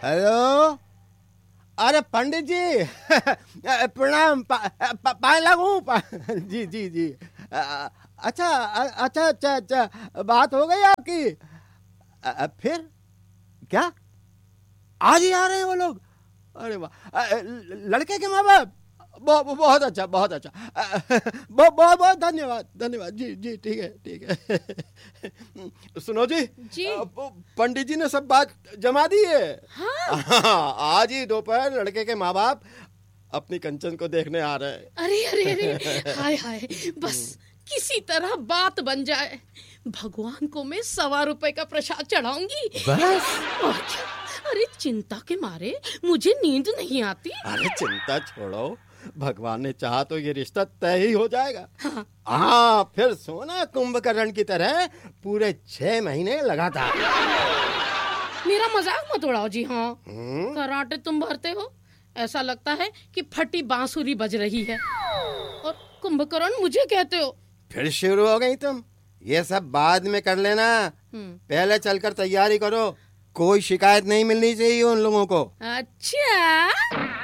Hello, अरे पंडित जी प्रणाम। पाए लगू जी जी जी। अच्छा अच्छा अच्छा अच्छा, बात हो गई आपकी? फिर क्या आज ही आ रहे हैं वो लोग? अरे वाह, लड़के के माँ बाप? बहुत अच्छा, बहुत अच्छा। बहुत बहुत बहुत धन्यवाद, धन्यवाद जी जी। ठीक है ठीक है। सुनो जी, जी। पंडित जी ने सब बात जमा दी है। हाँ। आज ही दोपहर लड़के के माँ बाप अपनी कंचन को देखने आ रहे हैं। अरे अरे अरे, हाय हाय, बस किसी तरह बात बन जाए। भगवान को मैं 1.25 रुपए का प्रसाद चढ़ाऊंगी बस। और क्या। अरे चिंता के मारे मुझे नींद नहीं आती। अरे चिंता छोड़ो, भगवान ने चाहा तो ये रिश्ता तय ही हो जाएगा। हाँ। हाँ, फिर सोना कुंभकर्ण की तरह पूरे 6 महीने लगातार। मेरा मजाक मत उड़ाओ जी। हाँ, कराटे तुम भरते हो, ऐसा लगता है कि फटी बांसुरी बज रही है, और कुंभकर्ण मुझे कहते हो। फिर शुरू हो गई तुम। ये सब बाद में कर लेना, पहले चलकर तैयारी करो। कोई शिकायत नहीं मिलनी चाहिए उन लोगों को। अच्छा।